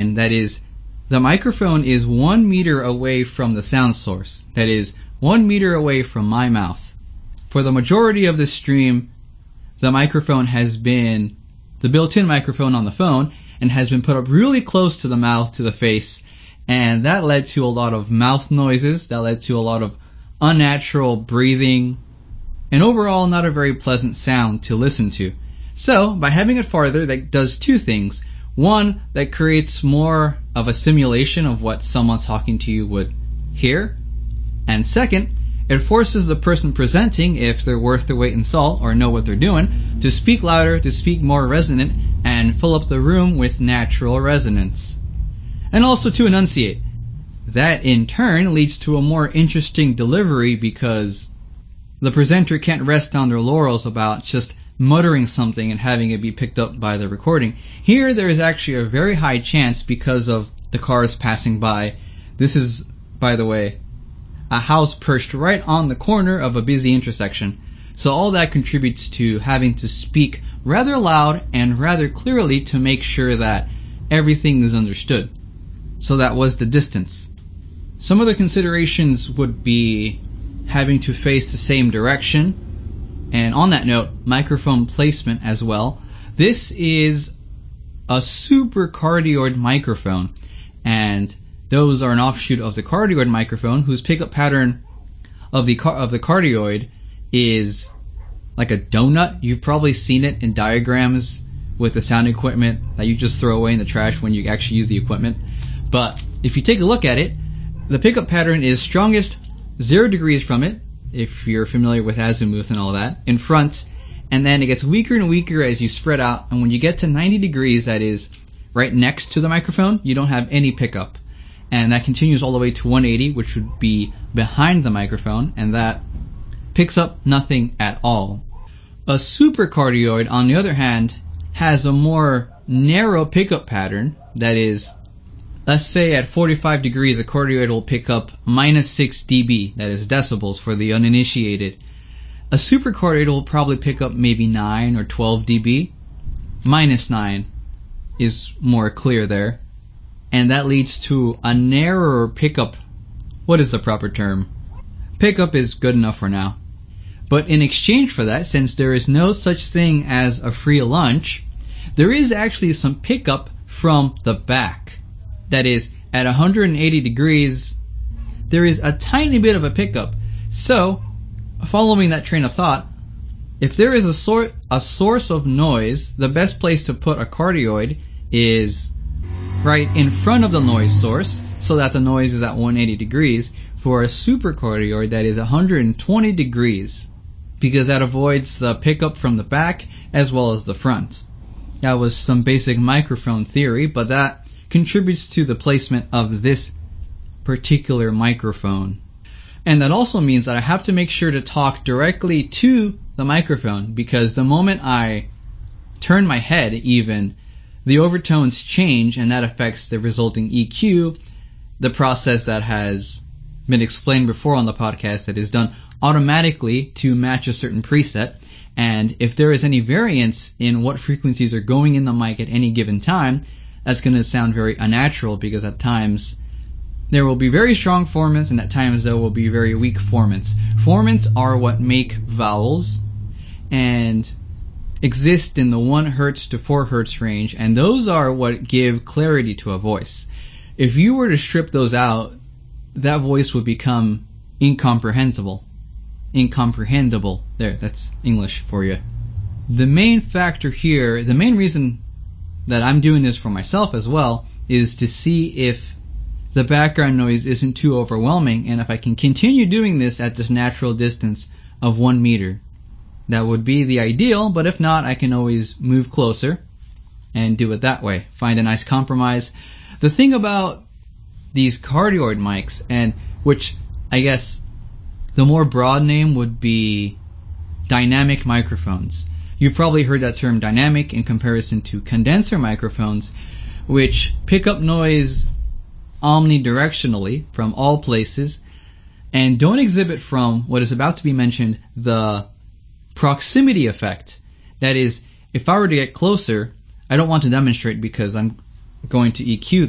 And that is, the microphone is 1 meter away from the sound source. That is, 1 meter away from my mouth. For the majority of this stream, the microphone has been the built-in microphone on the phone and has been put up really close to the mouth, to the face, and that led to a lot of mouth noises, that led to a lot of unnatural breathing, and overall not a very pleasant sound to listen to. So, by having it farther, that does two things. One, that creates more of a simulation of what someone talking to you would hear. And second, it forces the person presenting, if they're worth their weight in salt or know what they're doing, to speak louder, to speak more resonant, and fill up the room with natural resonance. And also to enunciate. That in turn leads to a more interesting delivery because the presenter can't rest on their laurels about just muttering something and having it be picked up by the recording. Here there is actually a very high chance, because of the cars passing by. This is, by the way, a house perched right on the corner of a busy intersection. So all that contributes to having to speak rather loud and rather clearly to make sure that everything is understood. So that was the distance. Some of the considerations would be having to face the same direction. And on that note, microphone placement as well. This is a supercardioid microphone, and those are an offshoot of the cardioid microphone, whose pickup pattern of the cardioid is like a donut. You've probably seen it in diagrams with the sound equipment that you just throw away in the trash when you actually use the equipment. But if you take a look at it, the pickup pattern is strongest 0 degrees from it, if you're familiar with azimuth and all that, in front, and then it gets weaker and weaker as you spread out, and when you get to 90 degrees, that is right next to the microphone, you don't have any pickup. And that continues all the way to 180, which would be behind the microphone, and that picks up nothing at all. A supercardioid, on the other hand, has a more narrow pickup pattern. That is, let's say at 45 degrees, a cardioid will pick up -6 dB, that is decibels for the uninitiated. A supercardioid will probably pick up maybe 9 or 12 dB. -9 is more clear there. And that leads to a narrower pickup. What is the proper term? Pickup is good enough for now. But in exchange for that, since there is no such thing as a free lunch, there is actually some pickup from the back. That is, at 180 degrees, there is a tiny bit of a pickup. So, following that train of thought, if there is a source of noise, the best place to put a cardioid is right in front of the noise source, so that the noise is at 180 degrees, for a supercardioid that is 120 degrees, because that avoids the pickup from the back as well as the front. That was some basic microphone theory, but that contributes to the placement of this particular microphone. And that also means that I have to make sure to talk directly to the microphone, because the moment I turn my head even, the overtones change, and that affects the resulting EQ, the process that has been explained before on the podcast that is done automatically to match a certain preset. And if there is any variance in what frequencies are going in the mic at any given time, that's going to sound very unnatural, because at times there will be very strong formants and at times there will be very weak formants. Formants are what make vowels and exist in the 1 Hz to 4 Hz range, and those are what give clarity to a voice. If you were to strip those out, that voice would become incomprehensible. There, that's English for you. The main factor here, the main reason that I'm doing this for myself as well, is to see if the background noise isn't too overwhelming, and if I can continue doing this at this natural distance of 1 meter. That would be the ideal, but if not, I can always move closer and do it that way. Find a nice compromise. The thing about these cardioid mics, and which I guess the more broad name would be dynamic microphones. You've probably heard that term dynamic in comparison to condenser microphones, which pick up noise omnidirectionally from all places and don't exhibit, from what is about to be mentioned, the proximity effect. That is, if I were to get closer, I don't want to demonstrate because I'm going to EQ